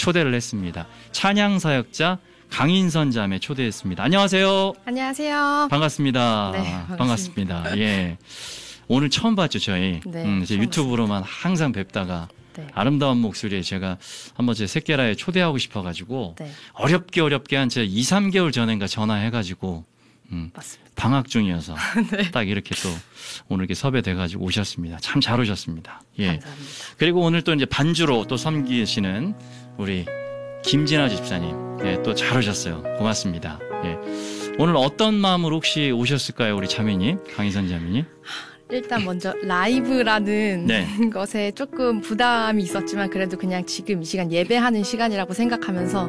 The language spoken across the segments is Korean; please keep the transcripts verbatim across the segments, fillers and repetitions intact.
초대를 했습니다. 찬양 사역자 강인선 자매 초대했습니다. 안녕하세요. 안녕하세요. 반갑습니다. 네, 반갑습니다. 반갑습니다. 예. 오늘 처음 봤죠, 저희. 네, 음, 제 유튜브로만 항상 뵙다가 네. 아름다운 목소리에 제가 한번 제 새끼라에 초대하고 싶어가지고 네. 어렵게 어렵게 한 제 이, 삼 개월 전인가 전화해가지고 음, 맞습니다. 방학 중이어서 네. 딱 이렇게 또 오늘 이렇게 섭외돼가지고 오셨습니다. 참 잘 오셨습니다. 예. 감사합니다. 그리고 오늘 또 이제 반주로 또 섬기시는 우리 김진아 집사님, 예, 또 잘 오셨어요. 고맙습니다. 예. 오늘 어떤 마음으로 혹시 오셨을까요, 우리 자매님, 강희선 자매님? 일단 먼저 라이브라는 네. 것에 조금 부담이 있었지만 그래도 그냥 지금 이 시간 예배하는 시간이라고 생각하면서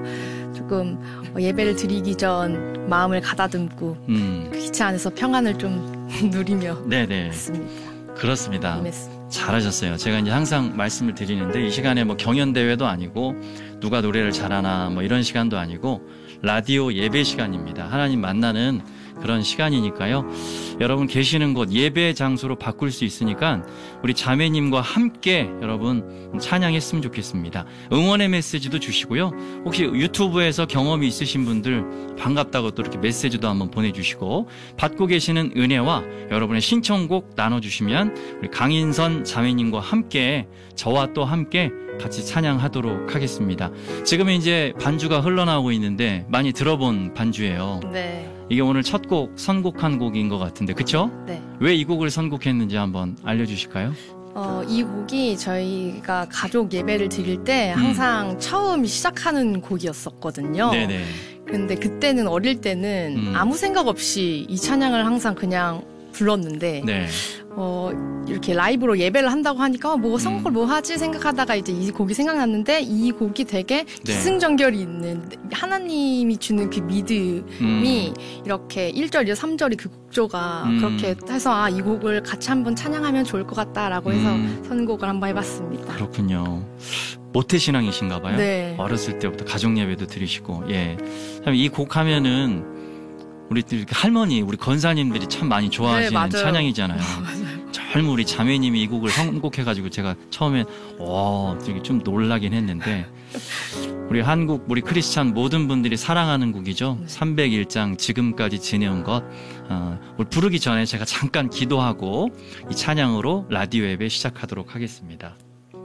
조금 예배를 드리기 전 마음을 가다듬고 음, 그 기차 안에서 평안을 좀 누리며 네네. 왔습니다. 그렇습니다. 임했습니다. 잘하셨어요. 제가 이제 항상 말씀을 드리는데 이 시간에 뭐 경연 대회도 아니고 누가 노래를 잘하나 뭐 이런 시간도 아니고 라디오 예배 시간입니다. 하나님 만나는 그런 시간이니까요. 여러분 계시는 곳 예배 장소로 바꿀 수 있으니까 우리 자매님과 함께 여러분 찬양했으면 좋겠습니다. 응원의 메시지도 주시고요. 혹시 유튜브에서 경험이 있으신 분들 반갑다고 또 이렇게 메시지도 한번 보내주시고 받고 계시는 은혜와 여러분의 신청곡 나눠주시면 우리 강인선 자매님과 함께 저와 또 함께 같이 찬양하도록 하겠습니다. 지금 이제 반주가 흘러나오고 있는데 많이 들어본 반주예요. 네. 이게 오늘 첫 곡 선곡한 곡인 것 같은데 그쵸? 네. 왜 이 곡을 선곡했는지 한번 알려주실까요? 어, 이 곡이 저희가 가족 예배를 드릴 때 항상 음. 처음 시작하는 곡이었었거든요. 네네. 근데 그때는 어릴 때는 음. 아무 생각 없이 이 찬양을 항상 그냥 불렀는데 네. 어, 이렇게 라이브로 예배를 한다고 하니까 뭐 선곡을 음. 뭐 하지 생각하다가 이제 이 곡이 생각났는데 이 곡이 되게 네. 기승전결이 있는 하나님이 주는 그 믿음이 음. 이렇게 일 절, 이 절, 삼 절이 그 곡조가 음. 그렇게 해서 아, 이 곡을 같이 한번 찬양하면 좋을 것 같다라고 해서 음. 선곡을 한번 해봤습니다. 그렇군요. 모태신앙이신가 봐요. 네. 어렸을 때부터 가족 예배도 드리시고 예. 참 이 곡 하면은 우리 할머니, 우리 권사님들이 참 많이 좋아하시는 네, 찬양이잖아요. 젊은 우리 자매님이 이 곡을 선곡해가지고 제가 처음엔 와, 되게 좀 놀라긴 했는데 우리 한국, 우리 크리스찬 모든 분들이 사랑하는 곡이죠. 네. 삼백일 장 지금까지 지내온 것. 어, 우리 부르기 전에 제가 잠깐 기도하고 이 찬양으로 라디오 예배 시작하도록 하겠습니다.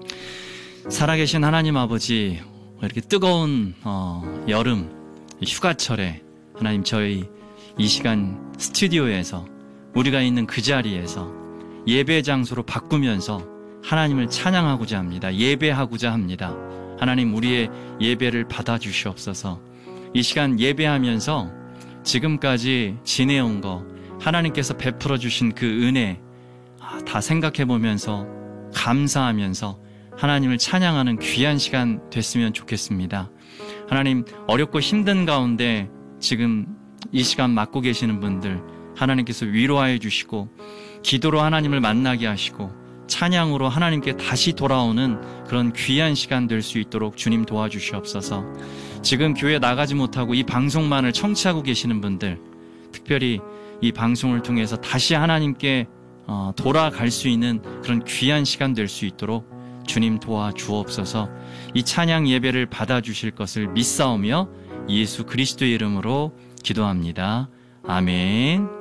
살아계신 하나님 아버지, 이렇게 뜨거운 어, 여름 휴가철에 하나님 저희 이 시간 스튜디오에서 우리가 있는 그 자리에서 예배 장소로 바꾸면서 하나님을 찬양하고자 합니다. 예배하고자 합니다. 하나님 우리의 예배를 받아주시옵소서. 이 시간 예배하면서 지금까지 지내온 거 하나님께서 베풀어 주신 그 은혜 다 생각해 보면서 감사하면서 하나님을 찬양하는 귀한 시간 됐으면 좋겠습니다. 하나님 어렵고 힘든 가운데 지금 이 시간 맡고 계시는 분들 하나님께서 위로하여 주시고 기도로 하나님을 만나게 하시고 찬양으로 하나님께 다시 돌아오는 그런 귀한 시간 될 수 있도록 주님 도와주시옵소서. 지금 교회 나가지 못하고 이 방송만을 청취하고 계시는 분들 특별히 이 방송을 통해서 다시 하나님께 돌아갈 수 있는 그런 귀한 시간 될 수 있도록 주님 도와주옵소서. 이 찬양 예배를 받아주실 것을 믿사오며 예수 그리스도의 이름으로 기도합니다. 아멘.